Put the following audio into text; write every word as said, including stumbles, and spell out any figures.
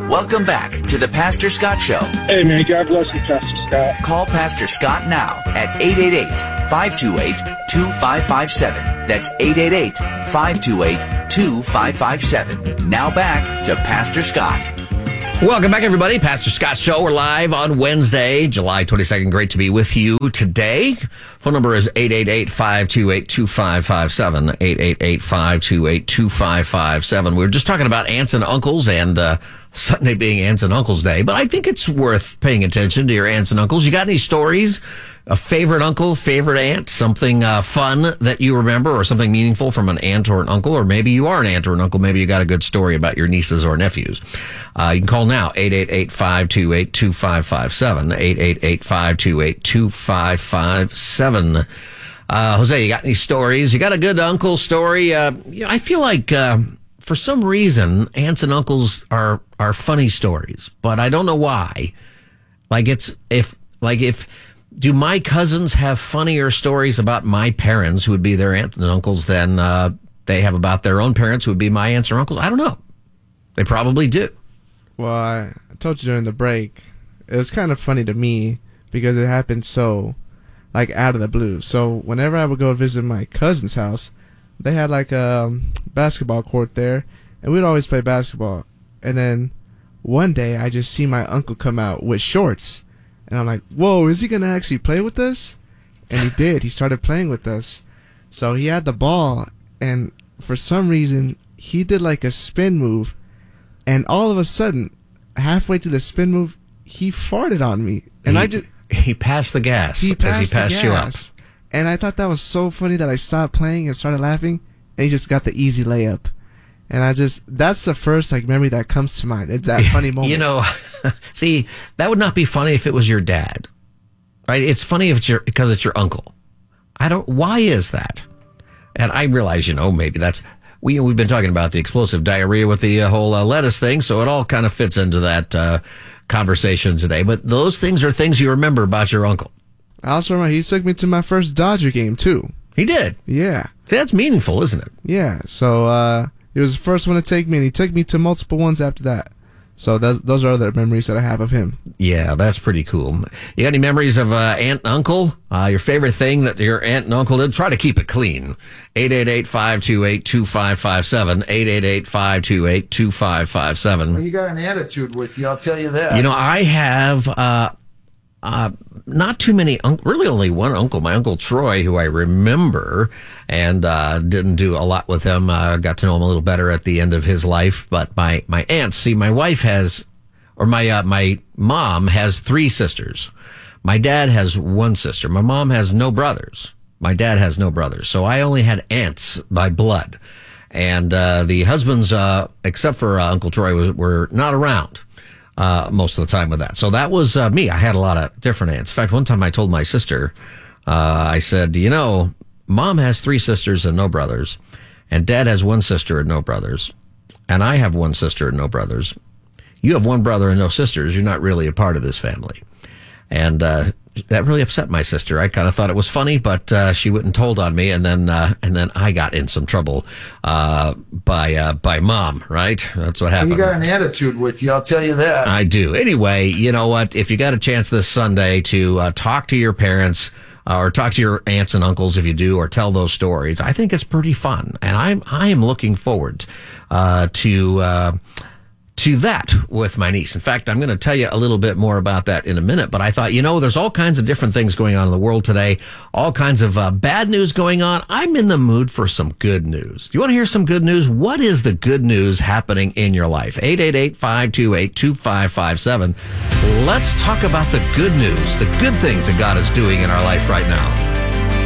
Welcome back to the Pastor Scott Show. Hey, man, God bless you, Pastor Scott. Call Pastor Scott now at eight eight eight, five two eight, two five five seven. That's eight eight eight, five two eight, two five five seven. Now back to Pastor Scott. Welcome back, everybody. Pastor Scott Show. We're live on Wednesday, July twenty-second. Great to be with you today. Phone number is eight eight eight, five two eight, two five five seven, eight eight eight, five two eight, two five five seven. We were just talking about aunts and uncles and uh, Sunday being Aunts and Uncles Day, but I think it's worth paying attention to your aunts and uncles. You got any stories? A favorite uncle, favorite aunt, something uh, fun that you remember or something meaningful from an aunt or an uncle, or maybe you are an aunt or an uncle. Maybe you got a good story about your nieces or nephews. Uh, you can call now, eight eight eight, five two eight, two five five seven, eight eight eight, five two eight, two five five seven. Uh, Jose, you got any stories? You got a good uncle story? Uh, you know, I feel like, uh, for some reason, aunts and uncles are, are funny stories, but I don't know why. Like it's, if, like if, do my cousins have funnier stories about my parents, who would be their aunts and uncles, than uh, they have about their own parents, who would be my aunts or uncles? I don't know. They probably do. Well, I told you during the break, it was kind of funny to me because it happened so, like, out of the blue. So whenever I would go visit my cousin's house, they had, like, a basketball court there, and we'd always play basketball. And then one day, I just see my uncle come out with shorts. And I'm like, whoa, is he going to actually play with us? And he did. He started playing with us. So he had the ball, and for some reason, he did like a spin move. And all of a sudden, halfway through the spin move, he farted on me. And he, I just... He passed the gas he passed as he passed the you up. gas. And I thought that was so funny that I stopped playing and started laughing. And he just got the easy layup. And I just, that's the first like memory that comes to mind. It's that funny moment. You know, see, that would not be funny if it was your dad, right? It's funny if it's your, because it's your uncle. I don't, why is that? And I realize, you know, maybe that's, we, we've been talking about the explosive diarrhea with the uh, whole uh, lettuce thing. So it all kind of fits into that uh, conversation today. But those things are things you remember about your uncle. I also remember he took me to my first Dodger game too. He did? Yeah. See, that's meaningful, isn't it? Yeah. So, uh, he was the first one to take me, and he took me to multiple ones after that. So those those are other memories that I have of him. Yeah, that's pretty cool. You got any memories of uh, aunt and uncle? Uh, your favorite thing that your aunt and uncle did? Try to keep it clean. eight eight eight, five two eight, two five five seven. eight eight eight, five two eight, two five five seven. Well, you got an attitude with you, I'll tell you that. You know, I have uh, uh, not too many, un- really only one uncle, my Uncle Troy, who I remember, and uh, didn't do a lot with him. Uh, got to know him a little better at the end of his life. But my, my aunts, see, my wife has, or my uh, my mom has three sisters. My dad has one sister. My mom has no brothers. My dad has no brothers. So I only had aunts by blood. And uh, the husbands, uh, except for uh, Uncle Troy, was, were not around. Uh, most of the time with that. So that was, uh, me. I had a lot of different aunts. In fact, one time I told my sister, uh, I said, you know, mom has three sisters and no brothers, and dad has one sister and no brothers, and I have one sister and no brothers. You have one brother and no sisters. You're not really a part of this family. And, uh, that really upset my sister. I kind of thought it was funny, but, uh, she wouldn't told on me. And then, uh, and then I got in some trouble, uh, by, uh, by mom, right? That's what happened. You got an attitude with you, I'll tell you that. I do. Anyway, you know what? If you got a chance this Sunday to, uh, talk to your parents, uh, or talk to your aunts and uncles if you do, or tell those stories, I think it's pretty fun. And I'm, I am looking forward, uh, to, uh, to that with my niece. In fact, I'm going to tell you a little bit more about that in a minute, but I thought, you know, there's all kinds of different things going on in the world today, all kinds of uh, bad news going on. I'm in the mood for some good news. Do you want to hear some good news? What is the good news happening in your life? eight eight eight, five two eight, two five five seven. Let's talk about the good news, the good things that God is doing in our life right now.